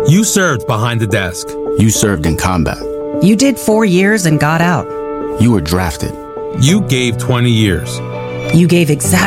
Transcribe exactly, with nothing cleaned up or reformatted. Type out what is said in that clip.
You served behind the desk. You served in combat. You did four years and got out. You were drafted. You gave twenty years. You gave exactly